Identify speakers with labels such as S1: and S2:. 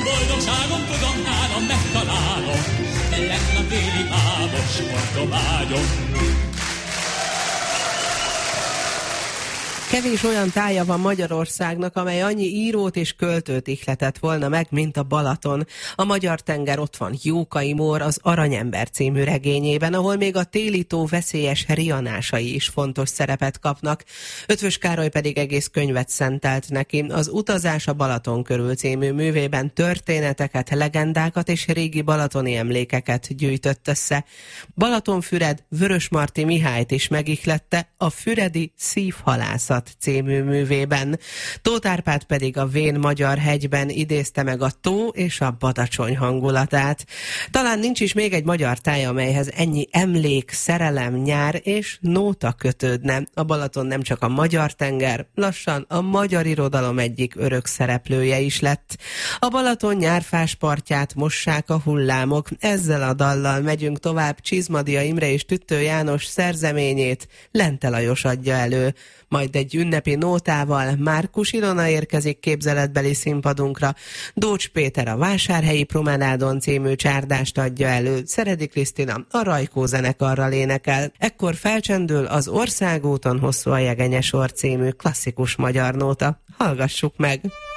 S1: Boldogságom tudom, nálam megtalálom, lenn a téli álmos sportovágyom.
S2: Kevés olyan tája van Magyarországnak, amely annyi írót és költőt ihletett volna meg, mint a Balaton. A magyar tenger ott van Jókai Mór az Aranyember című regényében, ahol még a téli tó veszélyes rianásai is fontos szerepet kapnak. Eötvös Károly pedig egész könyvet szentelt neki. Az Utazás a Balaton körül című művében történeteket, legendákat és régi balatoni emlékeket gyűjtött össze. Balatonfüred Vörösmarty Mihályt is megihlette a Füredi Szívhalászat című művében. Tóth Árpád pedig a Vén magyar hegyben idézte meg a tó és a Badacsony hangulatát. Talán nincs is még egy magyar táj, amelyhez ennyi emlék, szerelem, nyár és nóta kötődne. A Balaton nem csak a magyar tenger, lassan a magyar irodalom egyik örök szereplője is lett. A Balaton nyárfás partját mossák a hullámok. Ezzel a dallal megyünk tovább. Csizmadia Imre és Tüttő János szerzeményét Lente Lajos adja elő. Majd egy ünnepi nótával Márkus Ilona érkezik képzeletbeli színpadunkra, Dócs Péter a Vásárhelyi Promenádon című csárdást adja elő, Szeredi Krisztina a Rajkó zenekarral énekel. Ekkor felcsendül az Országúton hosszú a Jegenye sor című klasszikus magyar nóta. Hallgassuk meg!